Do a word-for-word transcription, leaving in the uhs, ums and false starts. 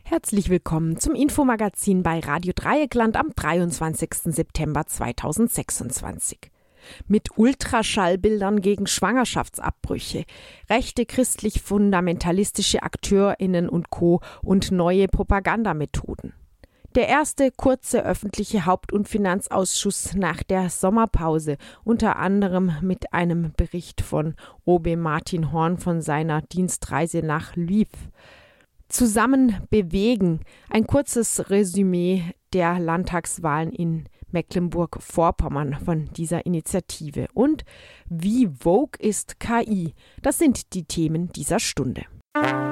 Herzlich willkommen zum Infomagazin bei Radio Dreieckland am dreiundzwanzigsten September zweitausendsechsundzwanzig. Mit Ultraschallbildern gegen Schwangerschaftsabbrüche, rechte christlich-fundamentalistische AkteurInnen und Co. und neue Propagandamethoden. Der erste kurze öffentliche Haupt- und Finanzausschuss nach der Sommerpause, unter anderem mit einem Bericht von O B Martin Horn von seiner Dienstreise nach Lviv. Zusammen bewegen, ein kurzes Resümee der Landtagswahlen in Mecklenburg-Vorpommern von dieser Initiative. Und wie vogue ist K I? Das sind die Themen dieser Stunde.